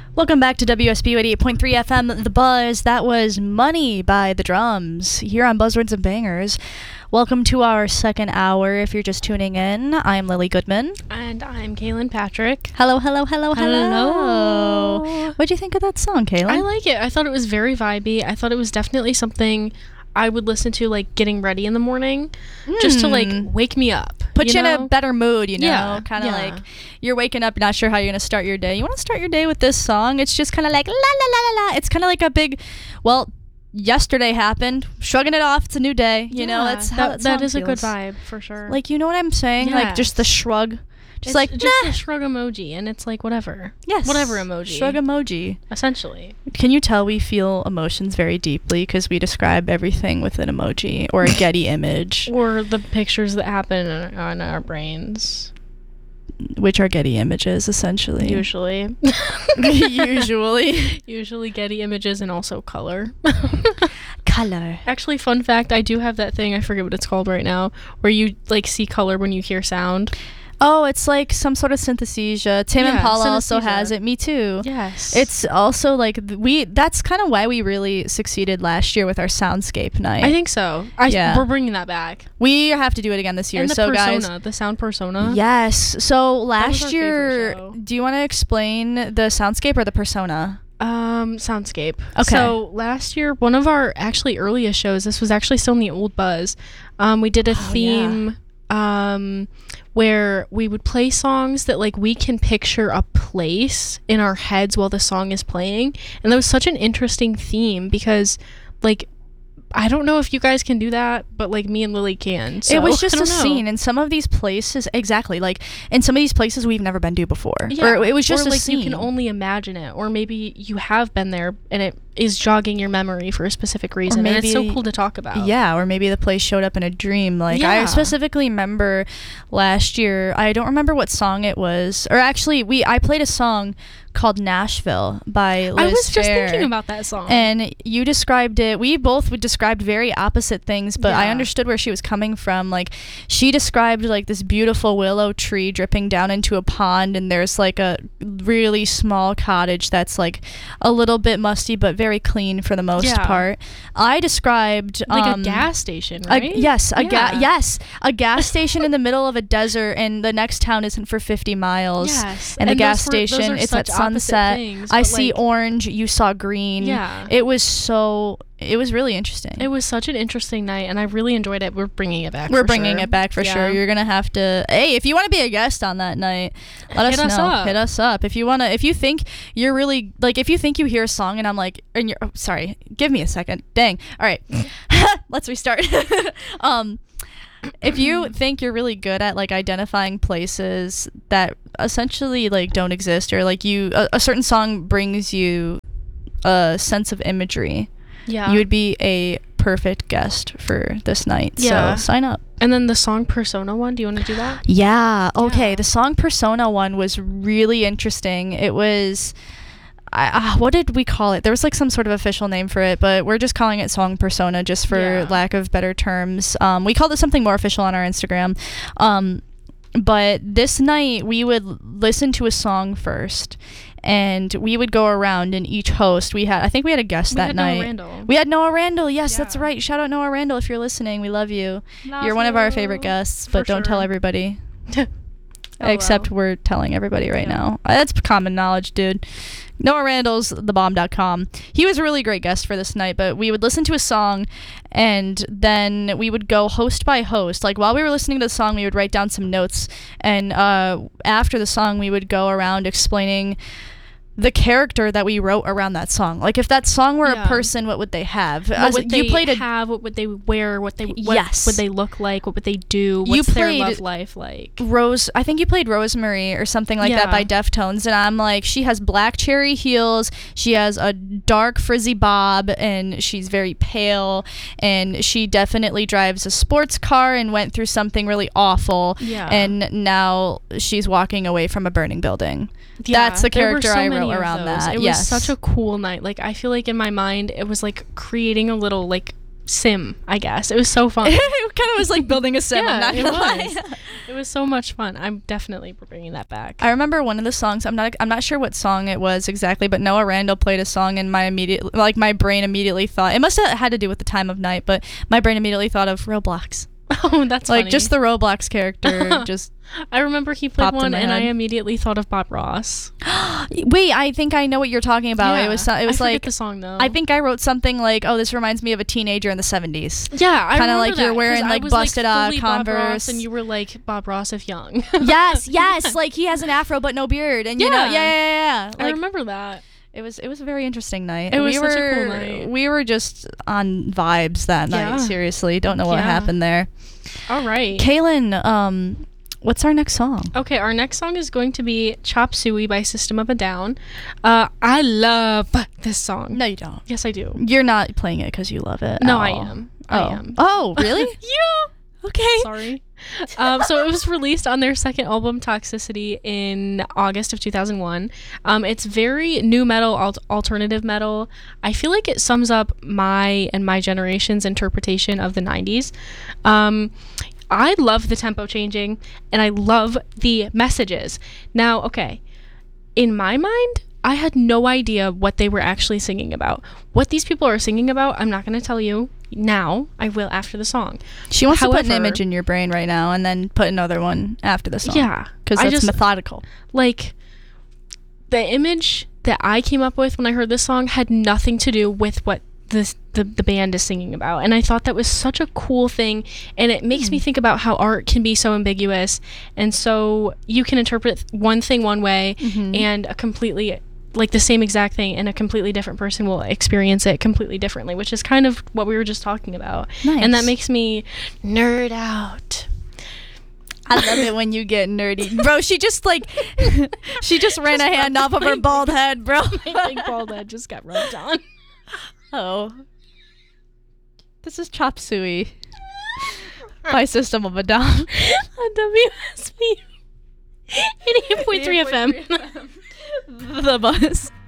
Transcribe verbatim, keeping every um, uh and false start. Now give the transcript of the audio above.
Welcome back to W S B eighty-eight point three F M, The Buzz. That was Money by The Drums here on Buzzwords and Bangers. Welcome to our second hour. If you're just tuning in, I'm Lily Goodman. And I'm Kaylin Patrick. Hello, hello, hello, hello. Hello. What'd you think of that song, Kaylin? I like it. I thought it was very vibey. I thought it was definitely something I would listen to, like, getting ready in the morning, mm. just to, like, wake me up. Put you, you in know? a better mood, you know? Yeah, Kind of yeah. like you're waking up, not sure how you're going to start your day. You want to start your day with this song? It's just kind of like, la, la, la, la, la. It's kind of like a big, well, yesterday happened. Shrugging it off. It's a new day. You yeah, know, that's how that, that, that is feels. a good vibe, for sure. Like, you know what I'm saying? Like, just the Yes. shrug. Just it's like, just nah. a shrug emoji, and it's like, whatever. Yes. Whatever emoji. Shrug emoji. Essentially. Can you tell we feel emotions very deeply because we describe everything with an emoji or a Getty image, Or the pictures that happen in, on our brains. which are Getty images, essentially. Usually. Usually. Usually Getty images and also color. Color. Actually, fun fact, I do have that thing, I forget what it's called right now, where you, like, see color when you hear sound. Oh, it's like some sort of synesthesia. Tim Yeah, Impala also synesthesia. has it. Me too. Yes. It's also like th- we. That's kind of why we really succeeded last year with our soundscape night. I think so. I, Yeah. We're bringing that back. we have to do it again this year. And the so persona, guys, the sound persona. yes. So was last our year, favorite show. do you want to explain the soundscape or the persona? Um, soundscape. Okay. So last year, one of our actually earliest shows, this was actually still in the old Buzz, um, we did a Oh, theme, um, where we would play songs that, like, we can picture a place in our heads while the song is playing. And that was such an interesting theme because, like, I don't know if you guys can do that, but, like, me and Lily can. So, it was just I a don't know. scene in some of these places. Exactly, like in some of these places we've never been to before. Yeah. Or it was just or, a like, scene. you can only imagine it, or maybe you have been there and it is jogging your memory for a specific reason. and it's so maybe- cool to talk about. Yeah, or maybe the place showed up in a dream. Like I Yeah. specifically remember last year. I don't remember what song it was, or actually, we I played a song called Nashville by Liz I was just Phair. thinking about that song. And you described it. We both would described very opposite things, but I Yeah. understood where she was coming from. Like she described like this beautiful willow tree dripping down into a pond, and there's like a really small cottage that's like a little bit musty but very clean for the most Yeah. part. I described like um, a gas station, a- right? yes, a ga- Yeah. yes, a gas station in the middle of a desert, and the next town isn't for fifty miles. Yes. And the gas those were- those station, are it's such at opposite sunset. things, I but, see like, orange, you saw green. Yeah. It was so, it was really interesting. It was such an interesting night, and I really enjoyed it. We're bringing it back. We're for bringing sure. it back for Yeah. sure. You're gonna have to. Hey, if you want to be a guest on that night, let Hit us us know. up. Hit us up. If you wanna, if you think you're really like, if you think you hear a song and I'm like, and you're, oh, sorry, give me a second. Dang. All right, let's restart. um, if you think you're really good at like identifying places that essentially like don't exist, or like you, a, a certain song brings you a sense of imagery, Yeah. you would be a perfect guest for this night. Yeah. So sign up. And then the song Persona one, do you want to do that? Yeah. Okay. Yeah. The song Persona one was really interesting. It was, I, uh, what did we call it? There was like some sort of official name for it, but we're just calling it Song Persona just for Yeah. lack of better terms. Um, we called it something more official on our Instagram. Um, but this night we would listen to a song first, and we would go around, and each host, we had, I think we had a guest We that had Noah night. Randall. We had Noah Randall. Yes, that's Yeah. right. Shout out Noah Randall if you're listening. We love you. Love You're one of our you. favorite guests, For but don't tell sure. everybody. Oh, Except well. we're telling everybody right Yeah. now. Uh, That's common knowledge, dude. Noah Randall's the bomb dot com. He was a really great guest for this night, but we would listen to a song, and then we would go host by host. Like while we were listening to the song, we would write down some notes, and uh, after the song, we would go around explaining the character that we wrote around that song. Like if that song were Yeah. a person, what would they have? What As- would you they played a have? What would they wear? What they what Yes. would they look like? What would they do? You What's their played- love life like? Rose, I think you played Rosemary or something like that Yeah. by Deftones, and I'm like, she has black cherry heels, she has a dark frizzy bob, and she's very pale, and she definitely drives a sports car and went through something really awful, Yeah. and now she's walking away from a burning building. Yeah, That's the there were character so I many wrote of around those. that. It yes. was such a cool night. Like I feel like in my mind it was like creating a little like sim, I guess. It was so fun. It kind of was like building a sim. Yeah, I'm not it gonna lie. was. It was so much fun. I'm definitely bringing that back. I remember one of the songs. I'm not. I'm not sure what song it was exactly, but Noah Randall played a song, and my immediate, like my brain immediately thought it must have had to do with the time of night, but my brain immediately thought of Roblox. Oh, that's like funny. just the Roblox character. Just I remember he played popped in one, my and I head. immediately thought of Bob Ross. wait. I think I know what you're talking about. Yeah, It was. so- It was I forget like the song though. I think I wrote something like, "Oh, this reminds me of a teenager in the seventies." Yeah, I Kinda remember like you're that, 'cause wearing, I like, was, busted, uh, fully Bob Ross, Converse. and you were like Bob Ross if young. yes, yes. Like he has an afro but no beard, and you know, Yeah. yeah, yeah, yeah. yeah. I Like, remember that. It was it was a very interesting night. It was we such a were, cool night. We were just on vibes that Yeah. night. Seriously, don't know what Yeah. happened there. All right. Kaylin, um, what's our next song? Okay, our next song is going to be Chop Suey by System of a Down. Uh, I love this song. No, you don't. Yes, I do. You're not playing it because you love it. No, at I all. am. Oh. I am. Oh, really? Yeah. Okay. Sorry. Um, so it was released on their second album, Toxicity, in August of two thousand one. Um, it's very new metal, alt- alternative metal. I feel like it sums up my and my generation's interpretation of the nineties. Um, I love the tempo changing, and I love the messages. Now, okay, in my mind, I had no idea what they were actually singing about. What these people are singing about, I'm not going to tell you now. I will after the song. She wants to put an However- image in your brain right now and then put another one after the song. Yeah, Because I that's just- methodical. Like, the image that I came up with when I heard this song had nothing to do with what this, the, the band is singing about. And I thought that was such a cool thing. And it makes me think about how art can be so ambiguous. And so you can interpret one thing one way Mhm. and a completely, like the same exact thing, and a completely different person will experience it completely differently, which is kind of what we were just talking about. Nice. And that makes me nerd out. I love it when you get nerdy. Bro, she just like, she just ran a hand off of her bald head, bro. My big bald head just got rubbed on. Oh. This is Chop Suey by System of a Down. On W S B eighty-eight point three F M. The bus.